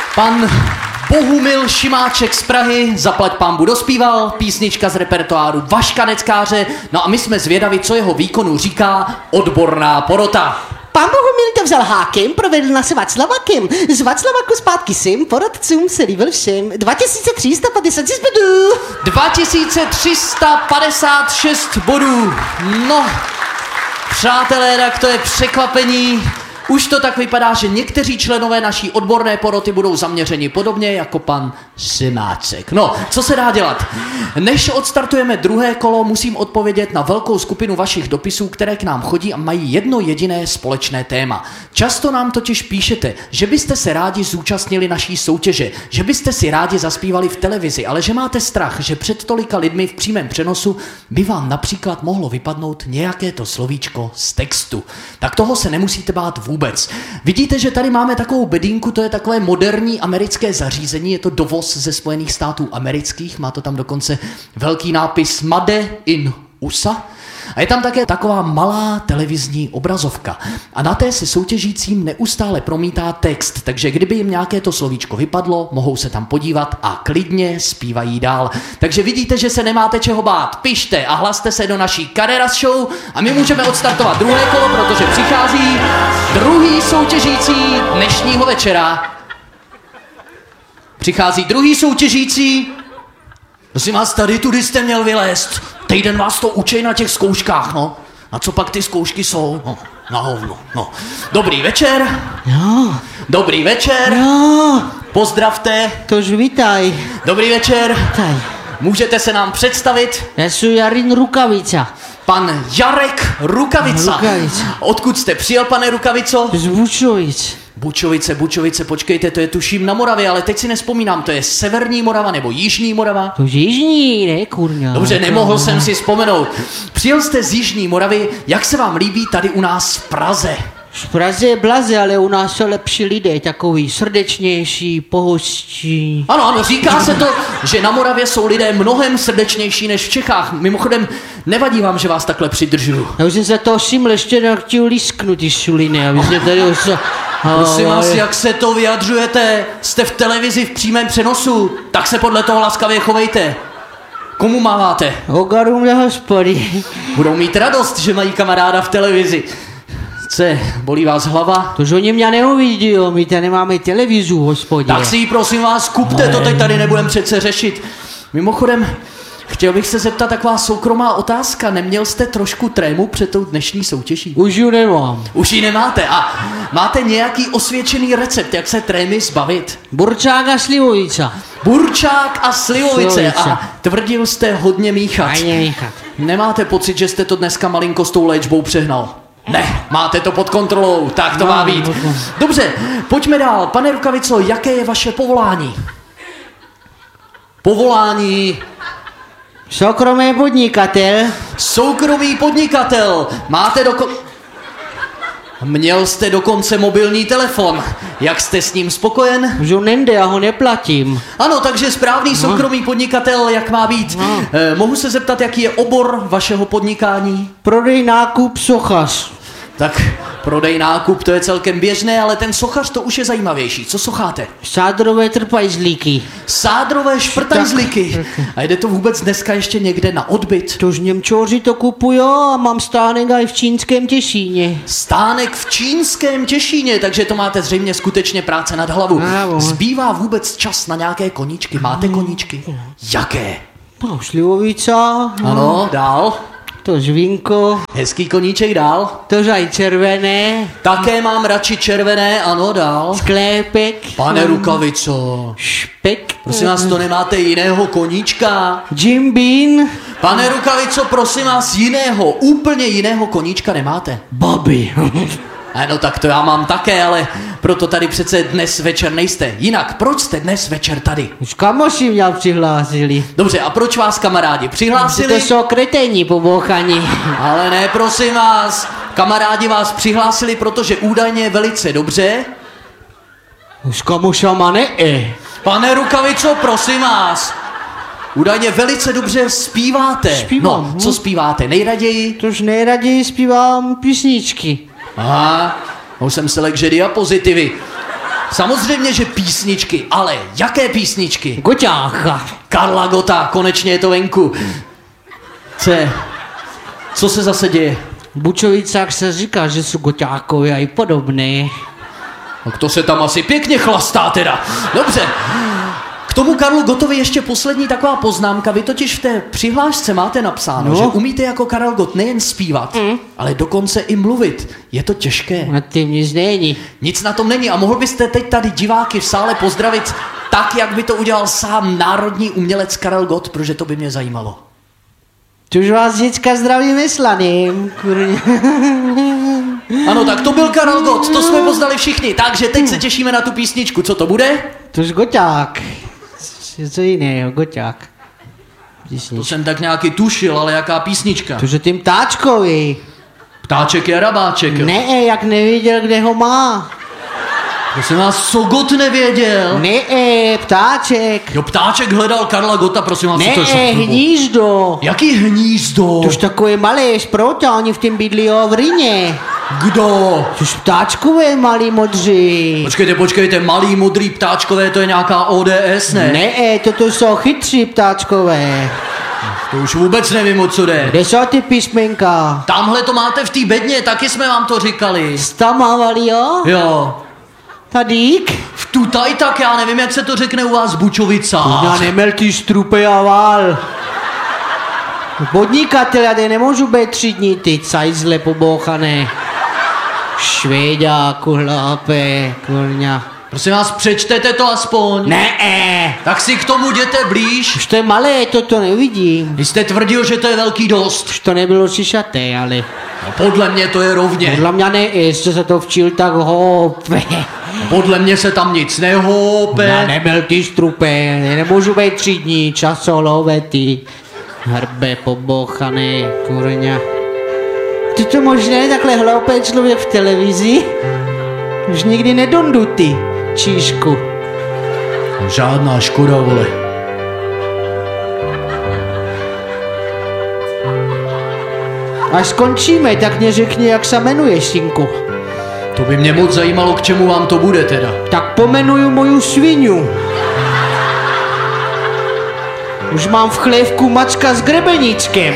Pan Bohumil Šimáček z Prahy, zaplať pánbu, dospíval, písnička z repertoáru Vaška Neckáře, no a my jsme zvědavi, co jeho výkonu říká odborná porota. Pán Bohumil to vzal hákem, provedl nás Václavakem. Z Václavaku zpátky sem, poradcům se líbil všem. 2356 bodů. 2356 bodů. No, přátelé, tak to je překvapení. Už to tak vypadá, že někteří členové naší odborné poroty budou zaměřeni podobně jako pan Šimáček. No, co se dá dělat? Než odstartujeme druhé kolo, musím odpovědět na velkou skupinu vašich dopisů, které k nám chodí a mají jedno jediné společné téma. Často nám totiž píšete, že byste se rádi zúčastnili naší soutěže, že byste si rádi zaspívali v televizi, ale že máte strach, že před tolika lidmi v přímém přenosu by vám například mohlo vypadnout nějaké to slovíčko z textu. Tak toho se nemusíte bát vůbec. Vidíte, že tady máme takovou bedínku, to je takové moderní americké zařízení, je to dovoz ze Spojených států amerických, má to tam dokonce velký nápis Made in USA. A je tam také taková malá televizní obrazovka. A na té se soutěžícím neustále promítá text, takže kdyby jim nějaké to slovíčko vypadlo, mohou se tam podívat a klidně zpívají dál. Takže vidíte, že se nemáte čeho bát. Pište a hlaste se do naší Carreras Show a my můžeme odstartovat druhé kolo, protože přichází druhý soutěžící dnešního večera. Přichází druhý soutěžící. Prosím vás, tady tudy jste měl vylézt. Týden vás to učej na těch zkouškách, no. A co pak ty zkoušky jsou? No, na hovno, no. Dobrý večer. Jo. Dobrý večer. Jo. Pozdravte. Tož vítaj. Dobrý večer. Vítaj. Můžete se nám představit? Já jsem Jarin Rukavica. Pan Jarek Rukavica. Rukavica. Odkud jste přijel, pane Rukavico? Z Bučovic. Bučovice, počkejte, to je tuším na Moravě, ale teď si nespomínám, to je severní Morava nebo jižní Morava? To je jižní, ne, kurňa. Dobře, nemohl jsem si vzpomenout. Přijel jste z jižní Moravy, jak se vám líbí tady u nás v Praze? V Praze je blaze, ale u nás jsou lepší lidé, takový srdečnější, pohostí. Ano, říká se to, že na Moravě jsou lidé mnohem srdečnější než v Čechách. Mimochodem, nevadí vám, že vás takhle přidržuju. Já už jsem se toho všiml, ještě nechtěl lísknout ty šuliny, aby jsme tady už... Prosím vás, jak se to vyjadřujete? Jste v televizi v přímém přenosu, tak se podle toho laskavě chovejte. Komu máváte? Ogarům na hospody. Budou mít radost, že mají kamaráda v televizi. Co, bolí vás hlava? To, že oni mě neuvidí, my tady nemáme televizu v hospodě. Tak si ji prosím vás kupte, to teď tady nebudem přece řešit. Mimochodem, chtěl bych se zeptat taková soukromá otázka. Neměl jste trošku trému před tou dnešní soutěží? Už ji nemám. Už ji nemáte. A máte nějaký osvědčený recept, jak se trémy zbavit? Burčák a slivovica. Burčák a slivovice. A tvrdil jste hodně míchat. Hodně míchat. Nemáte pocit, že jste to dneska malinko s tou léčbou přehnal? Ne, máte to pod kontrolou, tak to má být. Dobře, pojďme dál. Pane Rukavico, jaké je vaše povolání? Povolání... Soukromý podnikatel. Soukromý podnikatel. Měl jste dokonce mobilní telefon. Jak jste s ním spokojen? Už on nejde, já ho neplatím. Ano, takže správný soukromý podnikatel, jak má být. Mohu se zeptat, jaký je obor vašeho podnikání? Prodej, nákup, sochař. Tak prodej, nákup, to je celkem běžné, ale ten sochař to už je zajímavější. Co socháte? Sádrové trpajzlíky. Sádrové šprtajzlíky. A jde to vůbec dneska ještě někde na odbyt? Tož Němčoři to kupují a mám stánek aj v Čínském Těšíně. Stánek v Čínském Těšíně, takže to máte zřejmě skutečně práce nad hlavu. Zbývá vůbec čas na nějaké koníčky? Máte koníčky? Jaké? No, šlivovica. Ano, dál. To žvínko. Hezký koníček, dál. To žaj červené. Také mám radši červené, ano, dál. Sklepek. Pane Rukavico. Špek. Prosím vás, to nemáte jiného koníčka? Jim Bean. Pane Rukavico, prosím vás, úplně jiného koníčka nemáte? Bobby. No tak to já mám také, ale proto tady přece dnes večer nejste. Jinak, proč jste dnes večer tady? Už kamoši mě přihlásili. Dobře, a proč vás kamarádi přihlásili? To jsou kreténi pobouchaní. Ale ne, prosím vás. Kamarádi vás přihlásili, protože údajně velice dobře. Už kamošama ne. Pane Rukavico, prosím vás. Údajně velice dobře zpíváte. Zpívám. No, co zpíváte nejraději? Tož nejraději zpívám písničky. Aha, už jsem selek, že diapozitivy. Samozřejmě, že písničky, ale jaké písničky? Goťáka. Karla Gotta, konečně je to venku. Co se zase děje? V Bučovicách se říká, že jsou goťákovi a i podobný. No to se tam asi pěkně chlastá teda. Dobře. K tomu Karlu Gottovi ještě poslední taková poznámka. Vy totiž v té přihlášce máte napsáno, že umíte jako Karel Gott nejen zpívat, ale dokonce i mluvit. Je to těžké. Na tím nic není. Nic na tom není a mohl byste teď tady diváky v sále pozdravit tak, jak by to udělal sám národní umělec Karel Gott, protože to by mě zajímalo. Už vás děcka zdravím vyslaným, kurně. Ano, tak to byl Karel Gott, to jsme poznali všichni, takže teď se těšíme na tu písničku. Co to bude? Tož goťák. Co jiného, goťák. To jsem tak nějaký tušil, ale jaká písnička? Tože tím ptáčkovi. Ptáček je rabáček, jo? Ne, jak nevěděl, kde ho má. Prosím vás, co Gott nevěděl? Ne, ptáček. Jo, ptáček hledal Karla Gotta, prosím vás, Ne, co to je? hnízdo. Jaký hnízdo? Tož takové malé šprota, oni v tím bydlí v Rýně. Kdo? Tož ptáčkové malý modří. Počkejte, malý modrý ptáčkové, to je nějaká ODS, ne? Ne, toto jsou chytří ptáčkové. To už vůbec nevím, o co jde. Kde jsou ty písmenka? Tamhle to máte v té bedně, taky jsme vám to říkali. Stamávali, jo? Jo. Tadík? V tutaj tak, já nevím, jak se to řekne u vás v Bučovicách. Já nemel ty strupe a vál. Podnikatel, já nemůžu být 3 dní, ty cajzle pobouchané. Švéďáku, hlápe, kurňa. Prosím vás, přečtete to aspoň. Ne, Tak si k tomu jděte blíž. už to je malé, to nevidím. Vy jste tvrdil, že to je velký dost. Už to nebylo šišaté, ale No, podle mě to je rovně. podle mě ne, jestli se to včil, tak houpe. Podle mě se tam nic nehoupe. Já nebyl ty strupe, nemůžu být 3 dní, časolové ty. Hrbe pobouchané, kurňa. Ty to možné, takhle hloupý člověk v televizi? Už nikdy nedondu ty, číšku. Žádná škoda, vole. Až skončíme, tak mě řekni, jak se jmenuješ, synku. To by mě moc zajímalo, k čemu vám to bude teda. Tak pomenuju moju svinu. Už mám v chlévku mačka s grebeníčkem.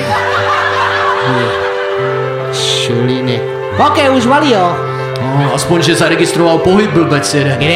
Šuliny. Ok, už valí, jo. No, aspoň, že zaregistroval pohyb blbec jeden.